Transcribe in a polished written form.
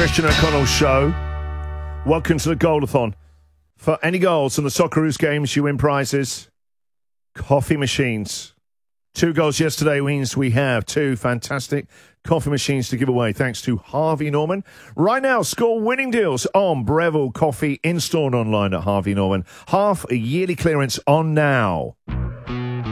Christian O'Connell Show. Welcome to the Goalathon. For any goals in the Socceroos games, you win prizes. Coffee machines. 2 goals yesterday means we have 2 fantastic coffee machines to give away, thanks to Harvey Norman. Right now, score winning deals on Breville Coffee in-store and online at Harvey Norman. Half a yearly clearance on now.